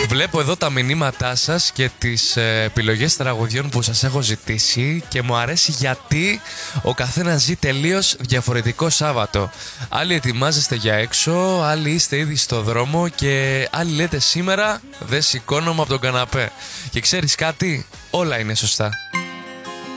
Βλέπω εδώ τα μηνύματά σας και τις επιλογές τραγουδιών που σας έχω ζητήσει και μου αρέσει γιατί ο καθένας ζει τελείως διαφορετικό Σάββατο. Άλλοι ετοιμάζεστε για έξω, άλλοι είστε ήδη στο δρόμο και άλλοι λέτε σήμερα δεν σηκώνομαι από τον καναπέ. Και ξέρεις κάτι, όλα είναι σωστά.